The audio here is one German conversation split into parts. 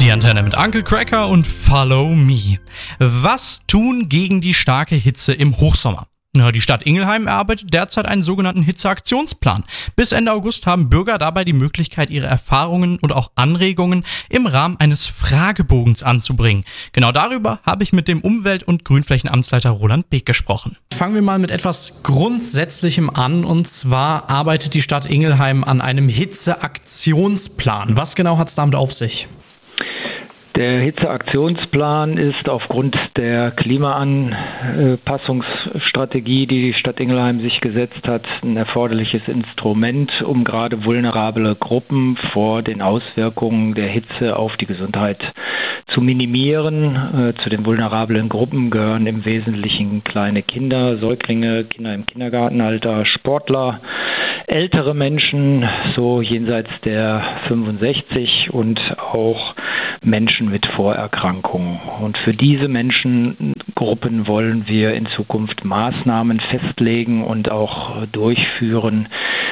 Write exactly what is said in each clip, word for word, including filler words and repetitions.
Die Antenne mit Uncle Cracker und Follow Me. Was tun gegen die starke Hitze im Hochsommer? Na, die Stadt Ingelheim erarbeitet derzeit einen sogenannten Hitzeaktionsplan. Bis Ende August haben Bürger dabei die Möglichkeit, ihre Erfahrungen und auch Anregungen im Rahmen eines Fragebogens anzubringen. Genau darüber habe ich mit dem Umwelt- und Grünflächenamtsleiter Roland Beek gesprochen. Fangen wir mal mit etwas Grundsätzlichem an, und zwar arbeitet die Stadt Ingelheim an einem Hitzeaktionsplan. Was genau hat es damit auf sich? Der Hitzeaktionsplan ist aufgrund der Klimaanpassungsstrategie, die die Stadt Ingelheim sich gesetzt hat, ein erforderliches Instrument, um gerade vulnerable Gruppen vor den Auswirkungen der Hitze auf die Gesundheit zu minimieren. Zu den vulnerablen Gruppen gehören im Wesentlichen kleine Kinder, Säuglinge, Kinder im Kindergartenalter, Sportler, ältere Menschen, so jenseits der fünfundsechzig, und auch Menschen mit Vorerkrankungen. Und für diese Menschengruppen wollen wir in Zukunft Maßnahmen festlegen und auch durchführen,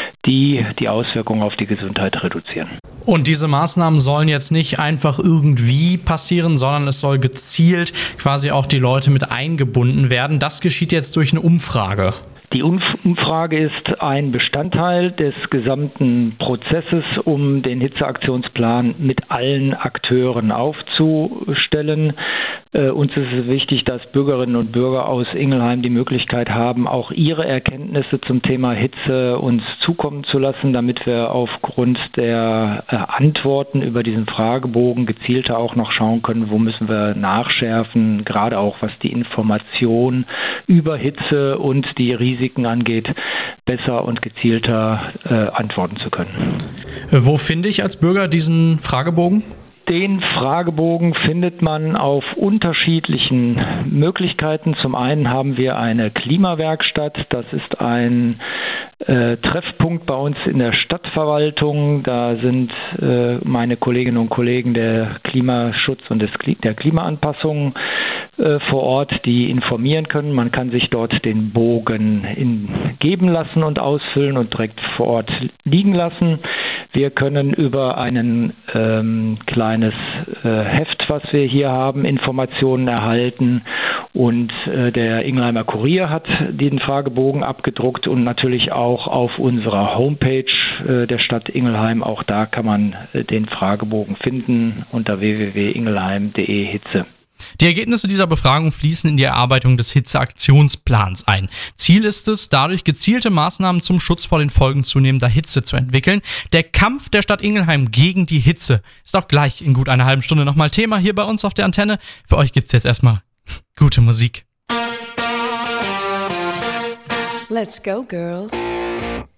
die die Auswirkungen auf die Gesundheit reduzieren. Und diese Maßnahmen sollen jetzt nicht einfach irgendwie passieren, sondern es soll gezielt quasi auch die Leute mit eingebunden werden. Das geschieht jetzt durch eine Umfrage. Die Umfrage ist ein Bestandteil des gesamten Prozesses, um den Hitzeaktionsplan mit allen Akteuren aufzustellen. Äh, uns ist es wichtig, dass Bürgerinnen und Bürger aus Ingelheim die Möglichkeit haben, auch ihre Erkenntnisse zum Thema Hitze uns zukommen zu lassen, damit wir aufgrund der äh, Antworten über diesen Fragebogen gezielter auch noch schauen können, wo müssen wir nachschärfen, gerade auch was die Information über Hitze und die Risiken angeht, besser und gezielter äh, antworten zu können. Wo finde ich als Bürger diesen Fragebogen? Den Fragebogen findet man auf unterschiedlichen Möglichkeiten. Zum einen haben wir eine Klimawerkstatt. Das ist ein äh, Treffpunkt bei uns in der Stadtverwaltung. Da sind äh, meine Kolleginnen und Kollegen der Klimaschutz und des, der Klimaanpassung äh, vor Ort, die informieren können. Man kann sich dort den Bogen in, geben lassen und ausfüllen und direkt vor Ort liegen lassen. Wir können über ein ähm, kleines äh, Heft, was wir hier haben, Informationen erhalten, und äh, der Ingelheimer Kurier hat den Fragebogen abgedruckt und natürlich auch auf unserer Homepage äh, der Stadt Ingelheim. Auch da kann man äh, den Fragebogen finden unter w w w punkt ingelheim punkt de Hitze. Die Ergebnisse dieser Befragung fließen in die Erarbeitung des Hitzeaktionsplans ein. Ziel ist es, dadurch gezielte Maßnahmen zum Schutz vor den Folgen zunehmender Hitze zu entwickeln. Der Kampf der Stadt Ingelheim gegen die Hitze ist auch gleich in gut einer halben Stunde nochmal Thema hier bei uns auf der Antenne. Für euch gibt's jetzt erstmal gute Musik. Let's go, girls.